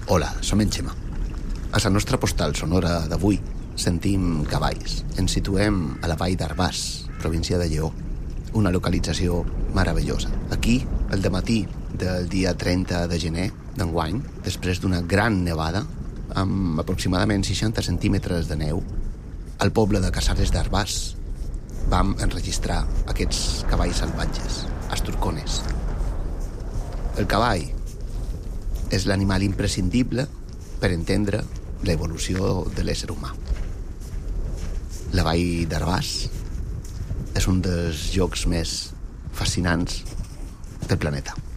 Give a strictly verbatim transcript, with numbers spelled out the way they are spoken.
Hola, som en Xema. A la nostra postal sonora d'avui sentim cavalls. Ens situem a la vall d'Arbàs, província de Lleó, una localització meravellosa. Aquí, el dematí del dia trenta de gener d'enguany, després d'una gran nevada, amb aproximadament seixanta centímetres de neu, al poble de Casares d'Arbàs vam enregistrar aquests cavalls salvatges, asturcones. El cavall és l'animal imprescindible per entendre l'evolució de l'ésser humà. La vall d'Arbàs és un dels llocs més fascinants del planeta.